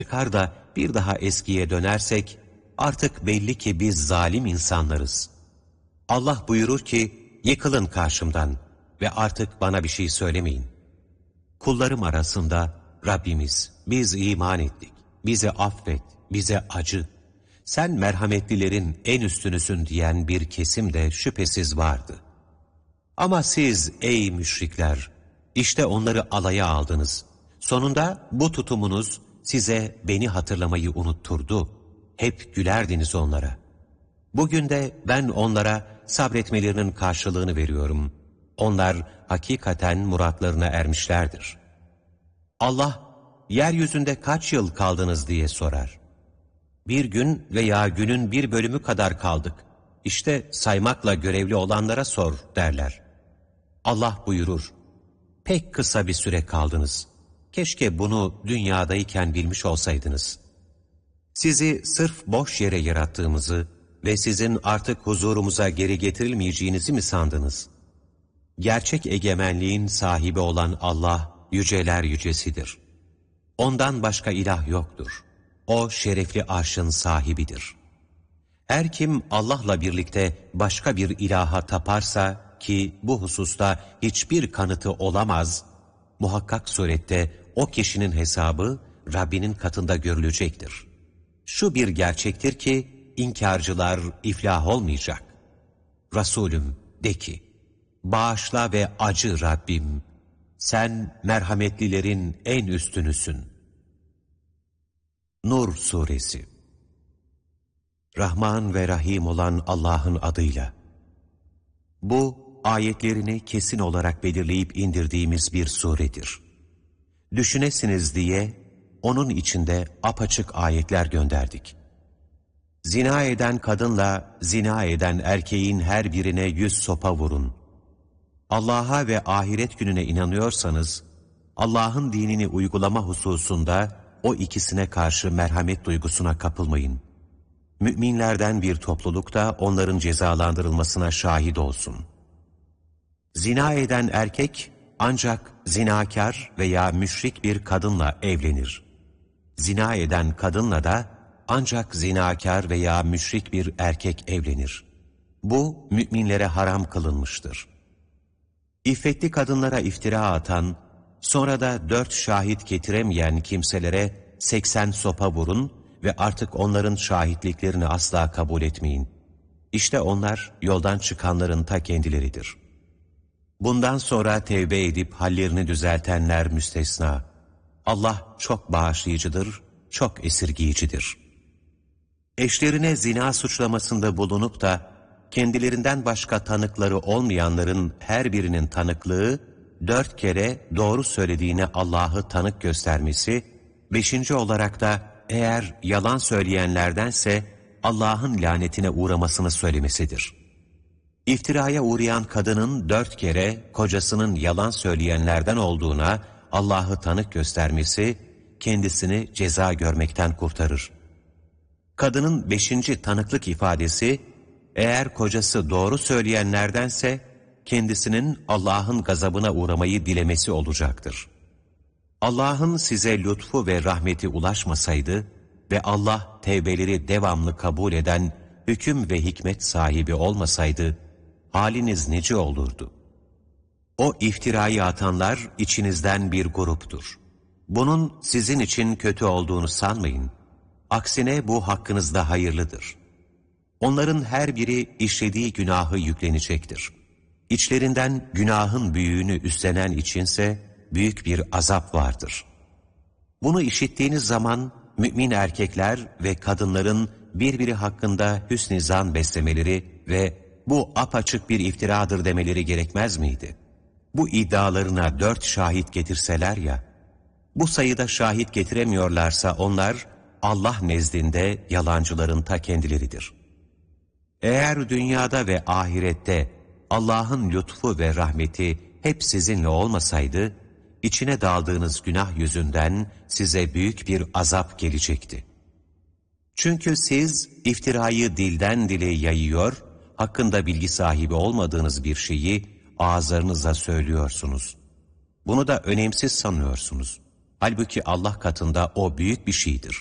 Çıkar da bir daha eskiye dönersek, artık belli ki biz zalim insanlarız. Allah buyurur ki, yıkılın karşımdan ve artık bana bir şey söylemeyin. Kullarım arasında, Rabbimiz, biz iman ettik, bizi affet, bize acı, sen merhametlilerin en üstünüsün diyen bir kesim de şüphesiz vardı. Ama siz ey müşrikler, işte onları alaya aldınız. Sonunda bu tutumunuz size beni hatırlamayı unutturdu. Hep gülerdiniz onlara. Bugün de ben onlara sabretmelerinin karşılığını veriyorum. Onlar hakikaten muratlarına ermişlerdir. Allah, yeryüzünde kaç yıl kaldınız diye sorar. Bir gün veya günün bir bölümü kadar kaldık. İşte saymakla görevli olanlara sor derler. Allah buyurur, pek kısa bir süre kaldınız. Keşke bunu dünyadayken bilmiş olsaydınız. Sizi sırf boş yere yarattığımızı ve sizin artık huzurumuza geri getirilmeyeceğinizi mi sandınız? Gerçek egemenliğin sahibi olan Allah, yüceler yücesidir. Ondan başka ilah yoktur. O şerefli arşın sahibidir. Her kim Allah'la birlikte başka bir ilaha taparsa ki bu hususta hiçbir kanıtı olamaz, muhakkak surette o kişinin hesabı Rabbinin katında görülecektir. Şu bir gerçektir ki inkarcılar iflah olmayacak. Resulüm de ki, bağışla ve acı Rabbim, sen merhametlilerin en üstünüsün. Nur Suresi. Rahman ve Rahim olan Allah'ın adıyla. Bu, ayetlerini kesin olarak belirleyip indirdiğimiz bir suredir. Düşünesiniz diye, onun içinde apaçık ayetler gönderdik. Zina eden kadınla zina eden erkeğin her birine 100 sopa vurun. Allah'a ve ahiret gününe inanıyorsanız, Allah'ın dinini uygulama hususunda o ikisine karşı merhamet duygusuna kapılmayın. Müminlerden bir topluluk da onların cezalandırılmasına şahit olsun. Zina eden erkek ancak zinakar veya müşrik bir kadınla evlenir. Zina eden kadınla da ancak zinakar veya müşrik bir erkek evlenir. Bu müminlere haram kılınmıştır. İffetli kadınlara iftira atan, sonra da 4 şahit getiremeyen kimselere 80 sopa vurun ve artık onların şahitliklerini asla kabul etmeyin. İşte onlar yoldan çıkanların ta kendileridir. Bundan sonra tevbe edip hallerini düzeltenler müstesna. Allah çok bağışlayıcıdır, çok esirgiyicidir. Eşlerine zina suçlamasında bulunup da kendilerinden başka tanıkları olmayanların her birinin tanıklığı 4 kere doğru söylediğine Allah'ı tanık göstermesi, 5. olarak da eğer yalan söyleyenlerdense Allah'ın lanetine uğramasını söylemesidir. İftiraya uğrayan kadının 4 kere kocasının yalan söyleyenlerden olduğuna Allah'ı tanık göstermesi, kendisini ceza görmekten kurtarır. Kadının 5. tanıklık ifadesi, eğer kocası doğru söyleyenlerdense, kendisinin Allah'ın gazabına uğramayı dilemesi olacaktır. Allah'ın size lütfu ve rahmeti ulaşmasaydı ve Allah tevbeleri devamlı kabul eden hüküm ve hikmet sahibi olmasaydı, haliniz nice olurdu? O iftirayı atanlar içinizden bir gruptur. Bunun sizin için kötü olduğunu sanmayın. Aksine bu hakkınızda hayırlıdır. Onların her biri işlediği günahı yüklenecektir. İçlerinden günahın büyüğünü üstlenen içinse büyük bir azap vardır. Bunu işittiğiniz zaman mümin erkekler ve kadınların birbiri hakkında hüsn-i zan beslemeleri ve bu apaçık bir iftiradır demeleri gerekmez miydi? Bu iddialarına 4 şahit getirseler ya, bu sayıda şahit getiremiyorlarsa onlar Allah nezdinde yalancıların ta kendileridir. Eğer dünyada ve ahirette Allah'ın lütfu ve rahmeti hep sizinle olmasaydı, içine daldığınız günah yüzünden size büyük bir azap gelecekti. Çünkü siz iftirayı dilden dile yayıyor, hakkında bilgi sahibi olmadığınız bir şeyi ağızlarınıza söylüyorsunuz. Bunu da önemsiz sanıyorsunuz. Halbuki Allah katında o büyük bir şeydir.